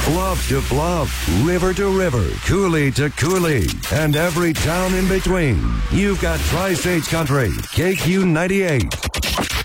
Bluff to bluff, river to river, coulee to coulee, and every town in between. You've got Tri-States Country, KQ 98.